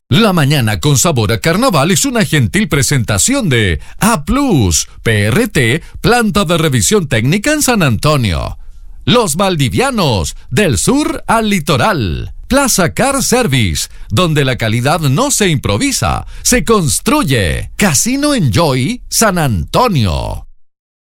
La mañana con sabor a carnaval es una gentil presentación de A+, PRT, Planta de Revisión Técnica en San Antonio. Los Valdivianos, del sur al litoral. Plaza Car Service, donde la calidad no se improvisa, se construye. Casino Enjoy, San Antonio.